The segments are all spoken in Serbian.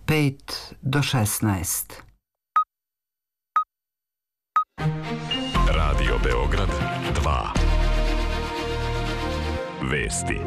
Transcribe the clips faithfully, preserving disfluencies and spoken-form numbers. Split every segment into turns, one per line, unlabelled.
pet do šesnaest.
Radio Beograd dva. Vesti.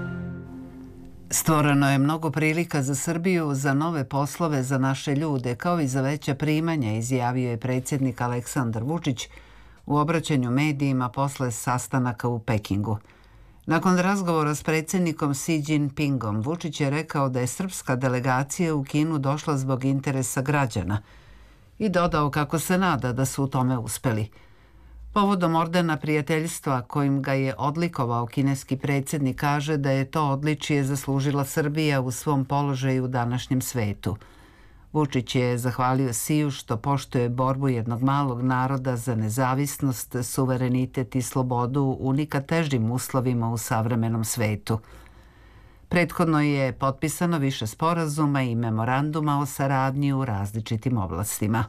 Stvoreno je mnogo prilika za Srbiju, za nove poslove za naše ljude, kao i za veća primanja, izjavio je predsjednik Aleksandar Vučić u obraćanju medijima posle sastanaka u Pekingu. Nakon razgovora s predsjednikom Xi Jinpingom, Vučić je rekao da je srpska delegacija u Kinu došla zbog interesa građana i dodao kako se nada da su u tome uspeli. Povodom ordena prijateljstva kojim ga je odlikovao kineski predsjednik kaže da je to odličje zaslužila Srbija u svom položaju u današnjem svetu. Vučić je zahvalio Siju što poštuje borbu jednog malog naroda za nezavisnost, suverenitet i slobodu u nikad težim uslovima u savremenom svetu. Prethodno je potpisano više sporazuma i memoranduma o saradnji u različitim oblastima.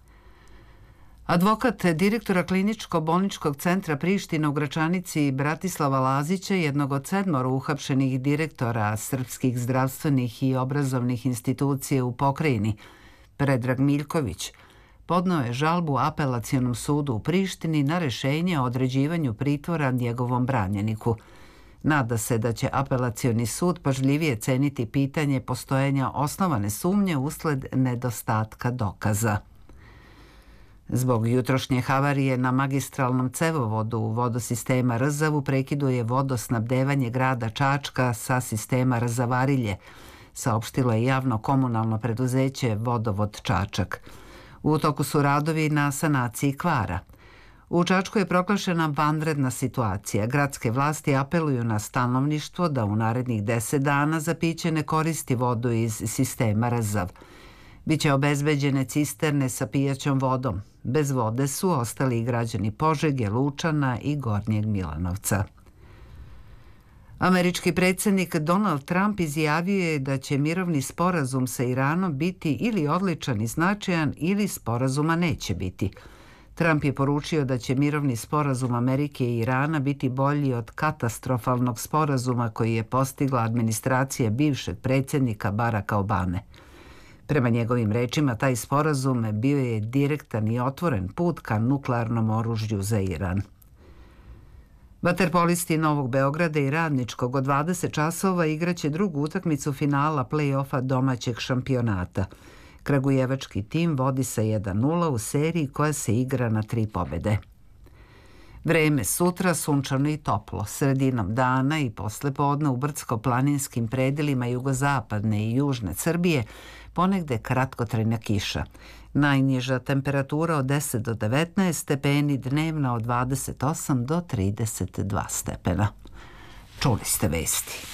Advokat direktora kliničko-bolničkog centra Priština u Gračanici Bratislava Lazića, jednog od sedmoro uhapšenih direktora srpskih zdravstvenih i obrazovnih institucija u pokrajini, Predrag Miljković, podneo je žalbu Apelacionom sudu u Prištini na rešenje o određivanju pritvora njegovom branjeniku. Nada se da će Apelacioni sud pažljivije ceniti pitanje postojanja osnovane sumnje usled nedostatka dokaza. Zbog jutrošnje havarije na magistralnom cevovodu vodosistema Rzav u prekidu je vodosnabdevanje grada Čačka sa sistema Rzavarilje, saopštilo je javno komunalno preduzeće Vodovod Čačak. U toku su radovi na sanaciji kvara. U Čačku je proglašena vanredna situacija. Gradske vlasti apeluju na stanovništvo da u narednih deset dana za piće ne koristi vodu iz sistema Rzav. Biće obezbeđene cisterne sa pijaćom vodom. Bez vode su ostali i građani Požege, Lučana i Gornjeg Milanovca. Američki predsjednik Donald Trump izjavio je da će mirovni sporazum sa Iranom biti ili odličan i značajan ili sporazuma neće biti. Trump je poručio da će mirovni sporazum Amerike i Irana biti bolji od katastrofalnog sporazuma koji je postigla administracija bivšeg predsjednika Baracka Obame. Prema njegovim rečima, taj sporazum bio je direktan i otvoren put ka nuklearnom oružju za Iran. Vaterpolisti Novog Beograda i Radničkog od dvadeset časova igraće drugu utakmicu finala play-offa domaćeg šampionata. Kragujevački tim vodi sa jedan nula u seriji koja se igra na tri pobede. Vreme sutra sunčano i toplo, sredinom dana i poslepodne u brdsko-planinskim predelima jugozapadne i južne Srbije ponegde kratkotrajna kiša. Najniža temperatura od deset do devetnaest stepeni, dnevna od dvadeset osam do trideset dva stepena. Čuli ste vesti.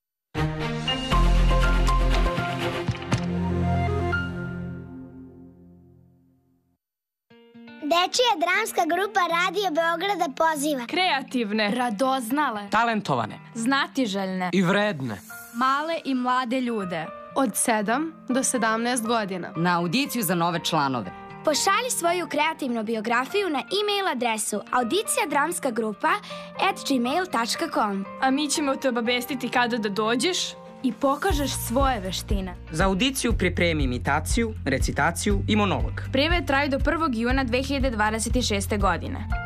Dečija dramska grupa Radio Beograda poziva
kreativne,
radoznale,
talentovane,
znatiželjne
i vredne,
male i mlade ljude
od sedam do sedamnaest godina
na audiciju za nove članove.
Pošalji svoju kreativnu biografiju na e-mail adresu audicija dramska grupa at gmail tačka com.
A mi ćemo te obavestiti kada da dođeš
i pokažeš svoje veštine.
Za audiciju pripremi imitaciju, recitaciju i monolog.
Prijave traju do prvog juna dve hiljade dvadeset šeste godine.